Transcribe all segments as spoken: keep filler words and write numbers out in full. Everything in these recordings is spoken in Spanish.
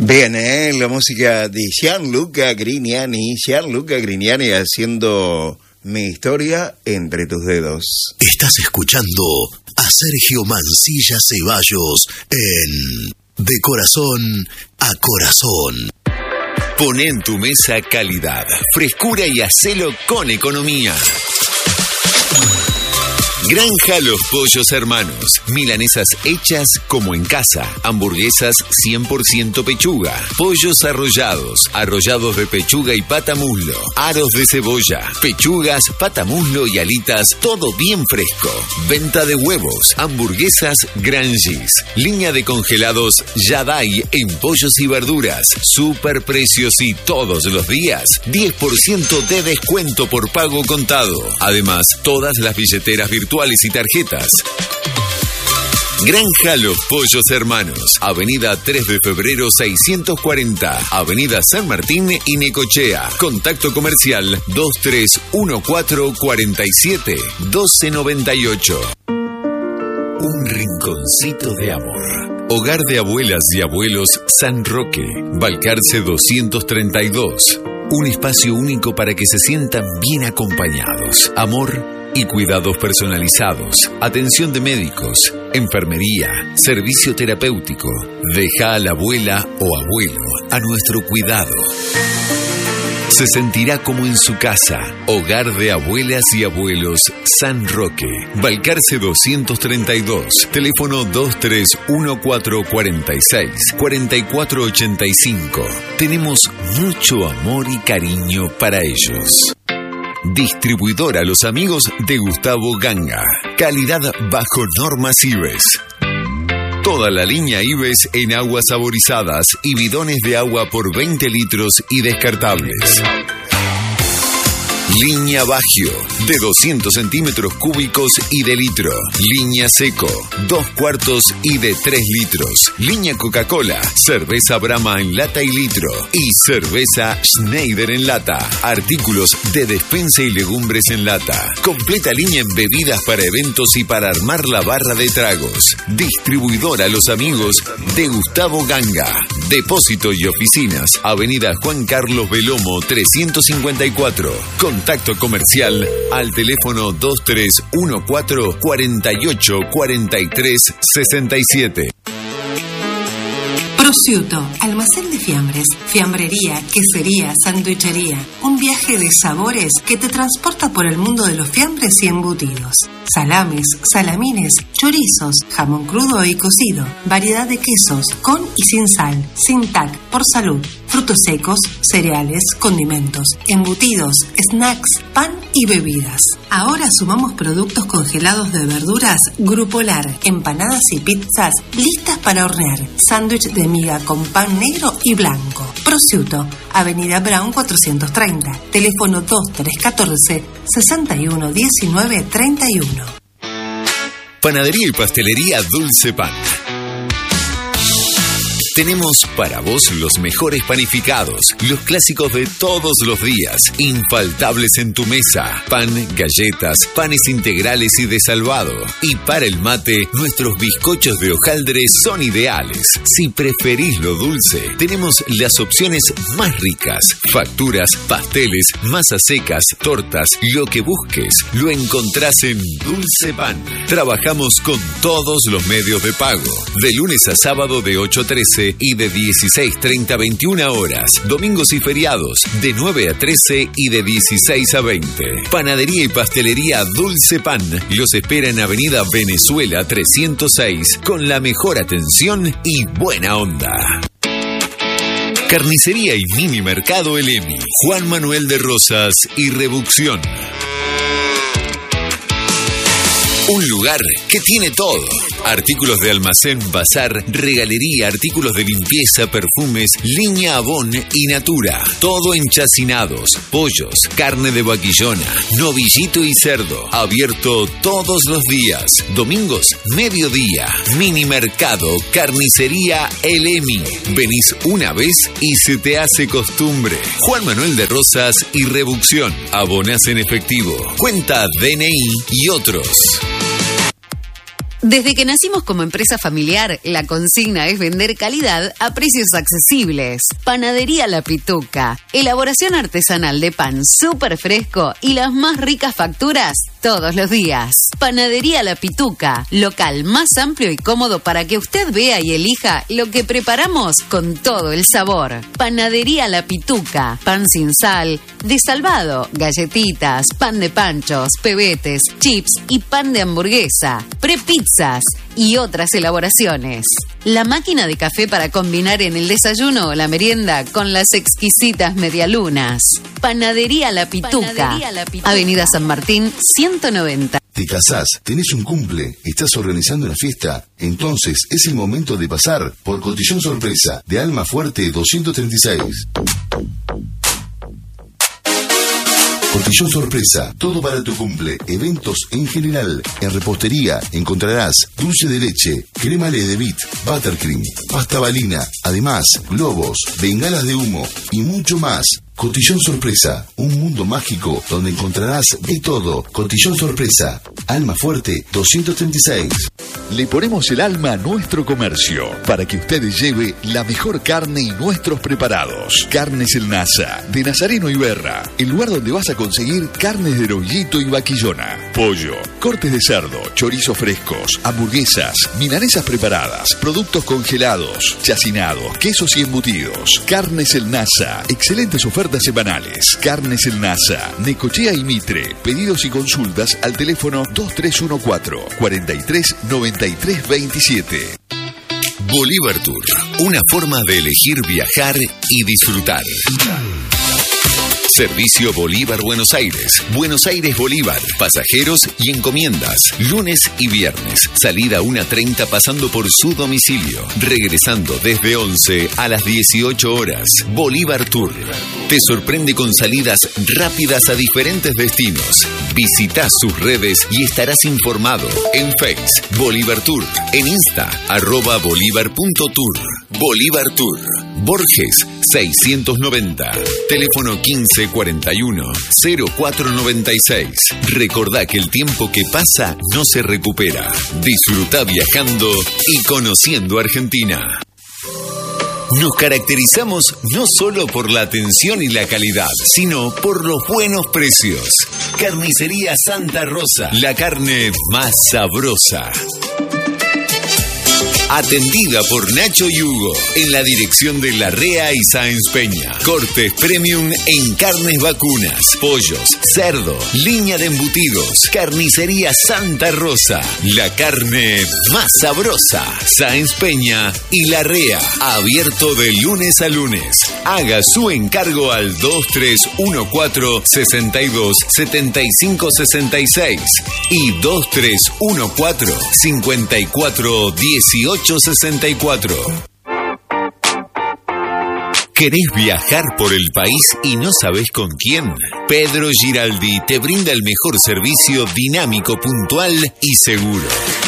Bene, la música di Gianluca Grignani, Gianluca Grignani haciendo Mi historia entre tus dedos. Estás escuchando a Sergio Mancilla Ceballos en De Corazón a Corazón. Poné en tu mesa calidad, frescura y hacelo con economía. Granja Los Pollos Hermanos. Milanesas hechas como en casa. Hamburguesas cien por ciento pechuga. Pollos arrollados. Arrollados de pechuga y pata muslo. Aros de cebolla. Pechugas, pata muslo y alitas. Todo bien fresco. Venta de huevos. Hamburguesas Grangis. Línea de congelados Yadai en pollos y verduras. Super precios y todos los días. diez por ciento de descuento por pago contado. Además, todas las billeteras virtuales y tarjetas. Granja Los Pollos Hermanos. Avenida tres de febrero seiscientos cuarenta. Avenida San Martín y Necochea. Contacto comercial dos tres uno cuatro cuatro siete uno dos nueve ocho. Un rinconcito de amor. Hogar de Abuelas y Abuelos San Roque. Balcarce doscientos treinta y dos. Un espacio único para que se sientan bien acompañados. Amor y cuidados personalizados, atención de médicos, enfermería, servicio terapéutico. Deja a la abuela o abuelo a nuestro cuidado. Se sentirá como en su casa. Hogar de Abuelas y Abuelos San Roque. Balcarce doscientos treinta y dos. Teléfono dos tres uno cuatro cuatro seis cuatro cuatro ocho cinco. Tenemos mucho amor y cariño para ellos. Distribuidora Los Amigos de Gustavo Ganga. Calidad bajo normas IBES. Toda la línea IBES en aguas saborizadas y bidones de agua por veinte litros y descartables. Línea Bagio, de doscientos centímetros cúbicos y de litro. Línea Seco, dos cuartos y de tres litros. Línea Coca-Cola, cerveza Brahma en lata y litro. Y cerveza Schneider en lata. Artículos de despensa y legumbres en lata. Completa línea en bebidas para eventos y para armar la barra de tragos. Distribuidora Los Amigos de Gustavo Ganga. Depósito y oficinas. Avenida Juan Carlos Belomo trescientos cincuenta y cuatro. Contacto comercial al teléfono dos tres uno cuatro cuatro ocho cuatro tres seis siete. Prosciutto, almacén de fiambres, fiambrería, quesería, sandwichería. Un viaje de sabores que te transporta por el mundo de los fiambres y embutidos. Salames, salamines, chorizos, jamón crudo y cocido, variedad de quesos, con y sin sal, sin tac, por salud, frutos secos, cereales, condimentos, embutidos, snacks, pan y bebidas. Ahora sumamos productos congelados de verduras Grupo Lar, empanadas y pizzas listas para hornear, sándwich de miga con pan negro y blanco. Prosciutto, Avenida Brown cuatrocientos treinta, teléfono dos tres uno cuatro, seis uno uno nueve tres uno. Panadería y pastelería Dulce Pan. Tenemos para vos los mejores panificados, los clásicos de todos los días, infaltables en tu mesa. Pan, galletas, panes integrales y de salvado. Y para el mate, nuestros bizcochos de hojaldre son ideales. Si preferís lo dulce, tenemos las opciones más ricas. Facturas, pasteles, masas secas, tortas, lo que busques, lo encontrás en Dulce Pan. Trabajamos con todos los medios de pago. De lunes a sábado de ocho a trece y de dieciséis treinta a veintiuna horas. Domingos y feriados de nueve a trece y de dieciséis a veinte. Panadería y pastelería Dulce Pan los espera en Avenida Venezuela trescientos seis con la mejor atención y buena onda. Carnicería y mini mercado El Emi. Juan Manuel de Rosas y Reducción. Un lugar que tiene todo. Artículos de almacén, bazar, regalería, artículos de limpieza, perfumes, línea Avon y Natura. Todo en chacinados, pollos, carne de vaquillona, novillito y cerdo. Abierto todos los días. Domingos, mediodía. Mini mercado, carnicería El Emi. Venís una vez y se te hace costumbre. Juan Manuel de Rosas y Reducción. Abonás en efectivo, cuenta D N I y otros. Desde que nacimos como empresa familiar, la consigna es vender calidad a precios accesibles. Panadería La Pituca. Elaboración artesanal de pan súper fresco y las más ricas facturas todos los días. Panadería La Pituca. Local más amplio y cómodo para que usted vea y elija lo que preparamos con todo el sabor. Panadería La Pituca. Pan sin sal, de salvado, galletitas, pan de panchos, pebetes, chips y pan de hamburguesa. Prepizza y otras elaboraciones. La máquina de café para combinar en el desayuno o la merienda con las exquisitas medialunas. Panadería La Pituca. Panadería La Pituca. Avenida San Martín, ciento noventa. ¿Te casás? ¿Tenés un cumple? ¿Estás organizando una fiesta? Entonces es el momento de pasar por Cotillón Sorpresa de Almafuerte doscientos treinta y seis. Cotillón Sorpresa, todo para tu cumple, eventos en general. En repostería encontrarás dulce de leche, crema de bit, buttercream, pasta balina, además globos, bengalas de humo y mucho más. Cotillón Sorpresa, un mundo mágico donde encontrarás de todo. Cotillón Sorpresa, Almafuerte doscientos treinta y seis. Le ponemos el alma a nuestro comercio para que usted lleve la mejor carne y nuestros preparados. Carnes El Nasa, de Nazareno y Berra, el lugar donde vas a conseguir carnes de novillito y vaquillona, pollo, cortes de cerdo, chorizos frescos, hamburguesas, milanesas preparadas, productos congelados, chacinados, quesos y embutidos. Carnes El Nasa, excelentes ofertas semanales. Carnes El Nasa, Necochea y Mitre. Pedidos y consultas al teléfono dos tres uno cuatro, cuarenta y tres, noventa y tres veintisiete. Bolívar Tour, una forma de elegir viajar y disfrutar. Servicio Bolívar Buenos Aires, Buenos Aires Bolívar, pasajeros y encomiendas, lunes y viernes, salida una treinta pasando por su domicilio, regresando desde once a las dieciocho horas. Bolívar Tour te sorprende con salidas rápidas a diferentes destinos. Visita sus redes y estarás informado en Face, Bolívar Tour, en Insta, arroba bolívar punto tour. Bolívar Tour, Borges seiscientos noventa, teléfono quince cuarenta y uno, cero cuatro noventa y seis. Recordá que el tiempo que pasa no se recupera. Disfruta viajando y conociendo Argentina. Nos caracterizamos no solo por la atención y la calidad, sino por los buenos precios. Carnicería Santa Rosa, la carne más sabrosa. Atendida por Nacho y Hugo, en la dirección de Larrea y Sáenz Peña. Cortes premium en carnes vacunas, pollos, cerdo, línea de embutidos. Carnicería Santa Rosa, la carne más sabrosa. Sáenz Peña y Larrea, abierto de lunes a lunes. Haga su encargo al dos tres uno cuatro, sesenta y dos, setenta y cinco sesenta y seis y dos tres uno cuatro, cincuenta y cuatro, dieciocho sesenta y cuatro. ¿Querés viajar por el país y no sabés con quién? Pedro Giraldi te brinda el mejor servicio, dinámico, puntual y seguro.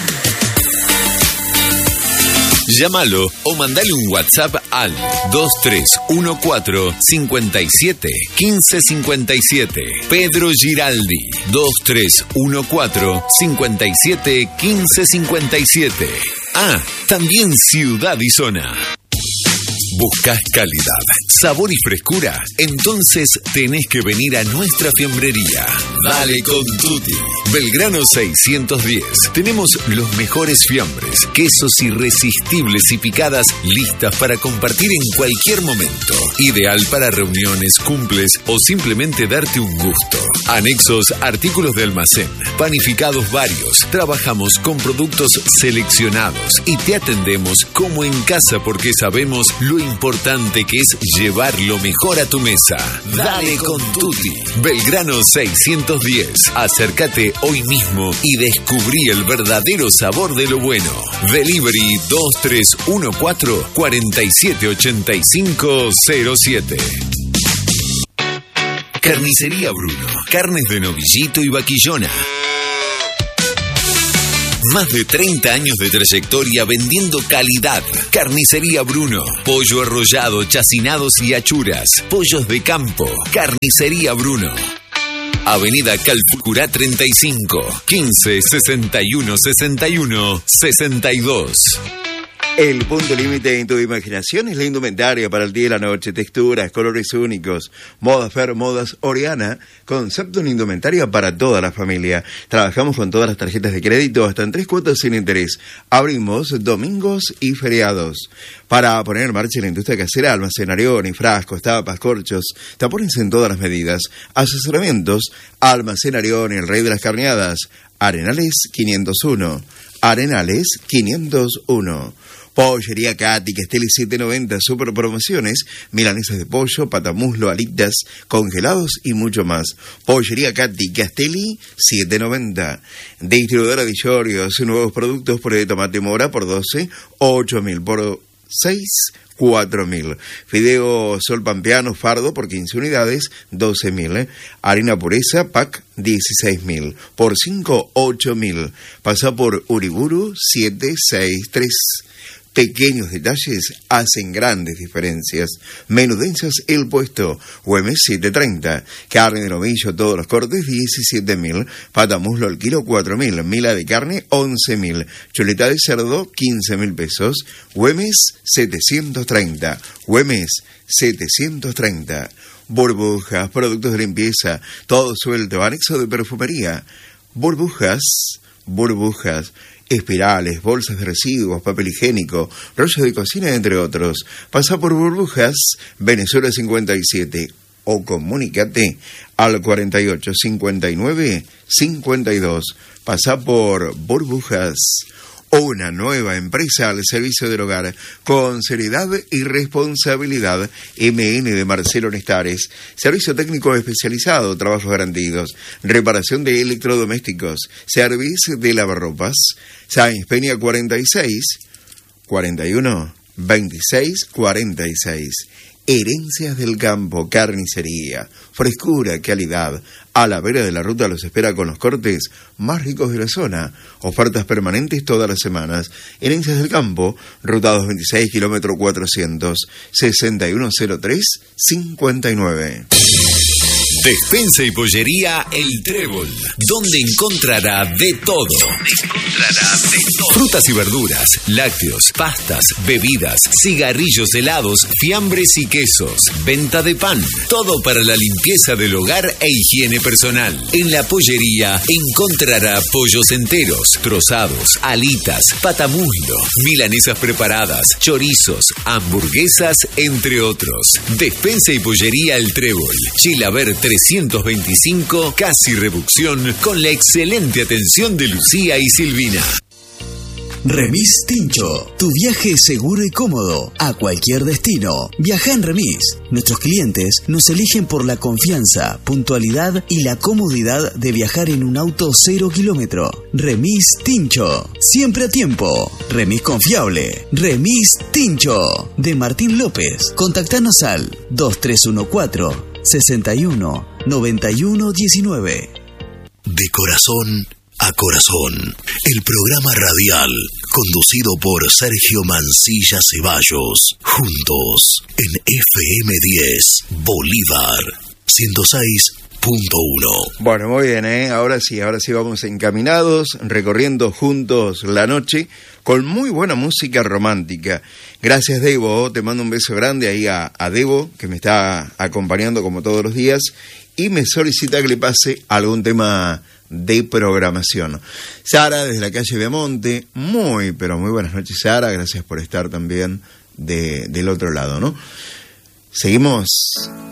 Llámalo o mandale un WhatsApp al dos tres uno cuatro, cincuenta y siete, quince cincuenta y siete. Pedro Giraldi, dos tres uno cuatro, cincuenta y siete, quince cincuenta y siete. Ah, también ciudad y zona. ¿Buscas calidad, sabor y frescura? Entonces tenés que venir a nuestra fiambrería. Dale con Tutti. Belgrano seiscientos diez. Tenemos los mejores fiambres, quesos irresistibles y picadas listas para compartir en cualquier momento. Ideal para reuniones, cumples o simplemente darte un gusto. Anexos, artículos de almacén, panificados varios. Trabajamos con productos seleccionados y te atendemos como en casa porque sabemos lo importante que es llevar lo mejor a tu mesa. Dale con Tutti. Belgrano seiscientos diez. Acércate hoy mismo y descubrí el verdadero sabor de lo bueno. Delivery dos tres uno cuatro, cuarenta y siete ochenta y cinco cero siete. Carnicería Bruno. Carnes de novillito y vaquillona. Más de treinta años de trayectoria vendiendo calidad. Carnicería Bruno. Pollo arrollado, chacinados y achuras. Pollos de campo. Carnicería Bruno. Avenida Calfucurá treinta y cinco, quince, sesenta y uno, sesenta y uno, sesenta y dos. El punto límite en tu imaginación es la indumentaria para el día y la noche, texturas, colores únicos. Modas Fer, Modas Oriana, concepto en indumentaria para toda la familia. Trabajamos con todas las tarjetas de crédito hasta en tres cuotas sin interés. Abrimos domingos y feriados. Para poner en marcha la industria casera, almacenario, ni frascos, tapas, corchos, tapones en todas las medidas. Asesoramientos, almacenario, el rey de las carneadas. Arenales quinientos uno. Arenales quinientos uno. Pollería Cati, Castelli siete noventa, super promociones, milanesas de pollo, patamuslo, alitas, congelados y mucho más. Pollería Cati, Castelli siete noventa. Distribuidora Villorios, nuevos productos por el tomate mora por doce, ocho mil por seis, cuatro mil. Fideo Sol Pampeano Fardo por quince unidades, doce mil. ¿eh? Harina Pureza Pack, dieciséis mil. Por cinco, ocho mil. Pasa por Uriburu siete seis tres. Pequeños detalles hacen grandes diferencias. Menudencias El Puesto, Güemes setecientos treinta. Carne de novillo, todos los cortes, diecisiete mil. Patamuslo al kilo, cuatro mil. Mila de carne, once mil. Chuleta de cerdo, quince mil pesos. Güemes setecientos treinta. Güemes setecientos treinta. Burbujas, productos de limpieza, todo suelto, anexo de perfumería. Burbujas, burbujas. Espirales, bolsas de residuos, papel higiénico, rollos de cocina, entre otros. Pasa por Burbujas, Venezuela cincuenta y siete, o comunícate al cuarenta y ocho, cincuenta y nueve, cincuenta y dos. Pasa por Burbujas. Una nueva empresa al servicio del hogar, con seriedad y responsabilidad. M N de Marcelo Nestares. Servicio técnico especializado, trabajos garantidos, reparación de electrodomésticos, servicio de lavarropas. Sáenz Peña cuarenta y seis, cuarenta y uno, veintiséis, cuarenta y seis. Herencias del Campo, carnicería, frescura, calidad. A la vera de la ruta los espera con los cortes más ricos de la zona. Ofertas permanentes todas las semanas. Herencias del Campo, ruta doscientos veintiséis, kilómetro cuatrocientos, sesenta y uno cero tres, cincuenta y nueve. Despensa y pollería El Trébol, donde encontrará de todo. Encontrará de todo. Frutas y verduras, lácteos, pastas, bebidas, cigarrillos helados, fiambres y quesos, venta de pan, todo para la limpieza del hogar e higiene personal. En la pollería encontrará pollos enteros, trozados, alitas, patamuslo, milanesas preparadas, chorizos, hamburguesas, entre otros. Despensa y pollería El Trébol, Chilaver trescientos veinticinco, casi reducción, con la excelente atención de Lucía y Silvina. Remis Tincho, tu viaje seguro y cómodo a cualquier destino. Viaja en Remis. Nuestros clientes nos eligen por la confianza, puntualidad y la comodidad de viajar en un auto cero kilómetro. Remis Tincho, siempre a tiempo. Remis confiable. Remis Tincho, de Martín López. Contactanos al dos tres uno cuatro, sesenta y uno, noventa y uno diecinueve. De corazón a corazón, el programa radial conducido por Sergio Mancilla Ceballos, juntos en F M diez, Bolívar ciento seis punto uno. Bueno, muy bien, ¿eh? Ahora sí, ahora sí vamos encaminados, recorriendo juntos la noche, con muy buena música romántica. Gracias, Debo, te mando un beso grande ahí a, a Debo, que me está acompañando como todos los días, y me solicita que le pase algún tema de programación. Sara, desde la calle Viamonte, muy, pero muy buenas noches, Sara, gracias por estar también de, del otro lado, ¿no? Seguimos